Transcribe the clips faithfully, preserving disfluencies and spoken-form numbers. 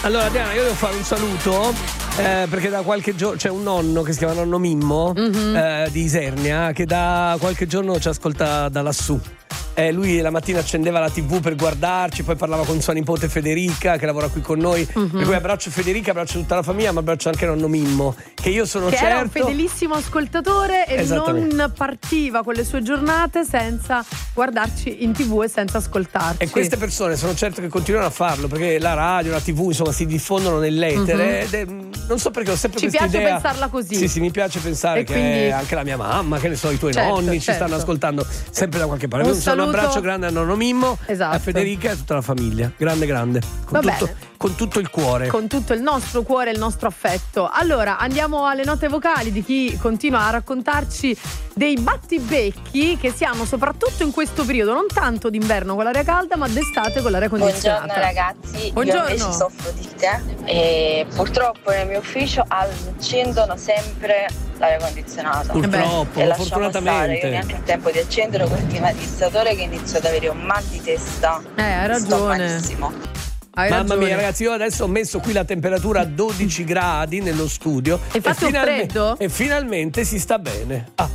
Allora Diana, io devo fare un saluto eh, perché da qualche giorno c'è un nonno che si chiama nonno Mimmo mm-hmm. eh, di Isernia che da qualche giorno ci ascolta da lassù. Eh, lui la mattina accendeva la tivù per guardarci, poi parlava con sua nipote Federica che lavora qui con noi. Mm-hmm. Per cui abbraccio Federica, abbraccio tutta la famiglia, ma abbraccio anche nonno Mimmo, che io sono che certo era un fedelissimo ascoltatore e non partiva con le sue giornate senza guardarci in tivù e senza ascoltarci. E queste persone sono certo che continuano a farlo perché la radio, la tivù insomma si diffondono nell'etere. Mm-hmm. Ed è, non so perché ho sempre ci questa idea. Ci piace pensarla così. Sì, sì, mi piace pensare e che quindi... anche la mia mamma, che ne so, i tuoi certo, nonni certo. ci stanno ascoltando sempre da qualche parte. Un, un, saluto... un abbraccio grande a nonno Mimmo, esatto. a Federica e a tutta la famiglia. Grande, grande. Con, tutto, con tutto il cuore. Con tutto il nostro cuore e il nostro affetto. Allora, andiamo alle note vocali di chi continua a raccontarci dei battibecchi che si hanno soprattutto in questo periodo, non tanto d'inverno con l'aria calda, ma d'estate con l'aria condizionata. Buongiorno ragazzi, Buongiorno. Io invece soffro di te e purtroppo nel mio ufficio accendono sempre l'aria condizionata. Purtroppo, e ma lasciamo fortunatamente. stare, io neanche ho tempo di accendere quel climatizzatore che inizio ad avere un mal di testa. Eh, hai ragione. Sto malissimo. Hai Mamma ragione. mia ragazzi, io adesso ho messo qui la temperatura a dodici gradi nello studio e, e, finalme- freddo? e finalmente si sta bene. Ah.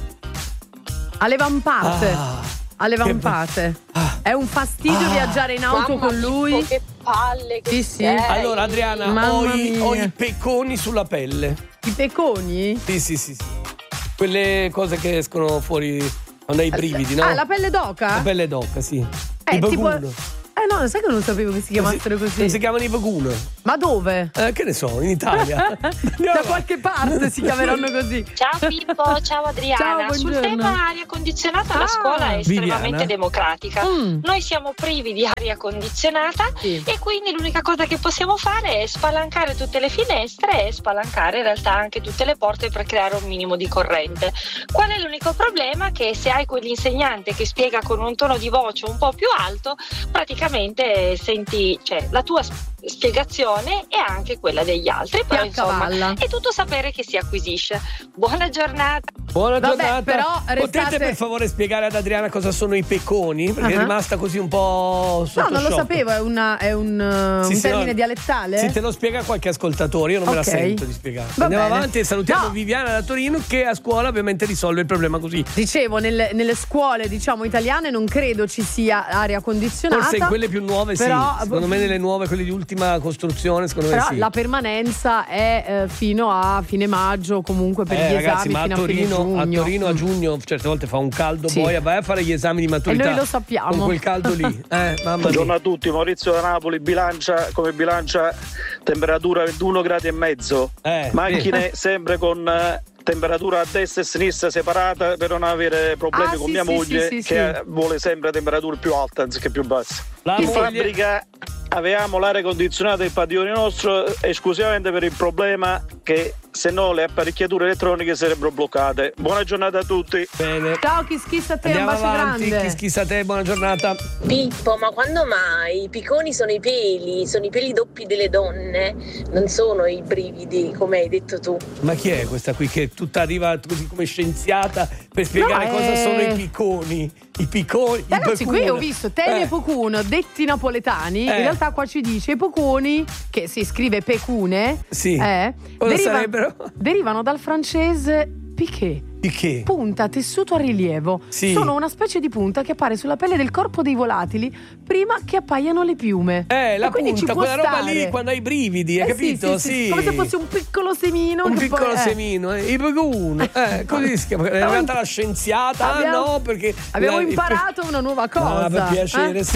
Alle vampate. Ah. Alle vampate. Ah. È un fastidio ah. viaggiare in auto Mamma con lui. Che palle che sì, sì. sei. Allora Adriana, ho i, ho i pecconi sulla pelle. I pecconi? Sì, sì, sì, sì. Quelle cose che escono fuori quando hai i brividi, no? Ah, la pelle d'oca? La pelle d'oca, sì. Eh, il tipo... pecuno. Eh no, sai che non sapevo che si chiamassero così. Non si chiamano i pecuno. Ma dove? Eh, che ne so, in Italia. Da qualche parte si chiameranno così. Ciao Pippo, ciao Adriana. Ciao, sul tema aria condizionata ah, la scuola è estremamente Viviana. democratica. Mm. Noi siamo privi di aria condizionata sì. e quindi l'unica cosa che possiamo fare è spalancare tutte le finestre e spalancare in realtà anche tutte le porte per creare un minimo di corrente. Qual è l'unico problema? Che se hai quell'insegnante che spiega con un tono di voce un po' più alto, praticamente senti, cioè, la tua spiegazione e anche quella degli altri, però insomma è tutto sapere che si acquisisce. Buona giornata. Buona Vabbè, giornata. però restate... Potete per favore spiegare ad Adriana cosa sono i pecconi? Perché uh-huh. è rimasta così un po' sotto No, non shock. lo sapevo, è, una, è un, sì, un sì, termine no, dialettale? Sì, te lo spiega qualche ascoltatore, io non okay. me la sento di spiegare. Va Andiamo bene. avanti e salutiamo no. Viviana da Torino che a scuola ovviamente risolve il problema così. Dicevo, nelle, nelle scuole diciamo italiane non credo ci sia aria condizionata. Forse in quelle più nuove però, sì, secondo me nelle nuove, quelle di ultima costruzione, secondo però me sì. la permanenza è eh, fino a fine maggio, comunque per eh, gli ragazzi, esami ma fino a Torino, a fine giugno. a Torino a giugno certe volte fa un caldo sì. boia, vai a fare gli esami di maturità. E noi lo sappiamo. Con quel caldo lì. Eh, mamma Buongiorno mia. a tutti, Maurizio da Napoli, bilancia come bilancia temperatura ventuno gradi e mezzo. Eh, Macchine eh. sempre con eh, temperatura a destra e a sinistra separata per non avere problemi ah, con sì, mia sì, moglie sì, sì, che sì. vuole sempre temperature più alte anziché più basse. La In moglie... fabbrica avevamo l'aria condizionata il padiglione nostro esclusivamente per il problema che se no le apparecchiature elettroniche sarebbero bloccate. Buona giornata a tutti. Bene. Ciao Kiss Kiss a te, Andiamo un bacio avanti, grande. Kiss Kiss a te, buona giornata. Pippo, ma quando mai? I picconi sono i peli, sono i peli doppi delle donne, non sono i brividi, come hai detto tu. Ma chi è questa qui che tutta arriva così come scienziata per spiegare no, cosa è... sono i picconi? I picconi, ragazzi, i qui ho visto temi eh. e pocuno detti napoletani, eh. in realtà qua ci dice i pocuni, che si scrive pecune, sì. eh, cosa deriva- sarebbero? derivano dal francese piqué. Piqué. Punta, tessuto a rilievo. Sì. Sono una specie di punta che appare sulla pelle del corpo dei volatili prima che appaiano le piume. Eh, la e quindi punta, ci può quella roba stare. lì quando hai i brividi, hai Eh, capito? Sì, sì, sì. Come se fosse un piccolo semino. Un che piccolo poi, eh. semino, eh. I pecuno. Eh, così si chiama. È arrivata la scienziata. Abbiamo, ah no, perché abbiamo la, imparato pe... una nuova cosa. Ah, per piacere, eh? sì.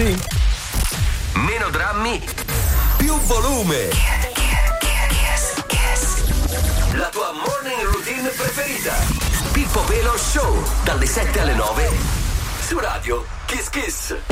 Meno drammi, più volume. La tua morning routine preferita. Pippo Velo Show, dalle sette alle nove su Radio Kiss Kiss.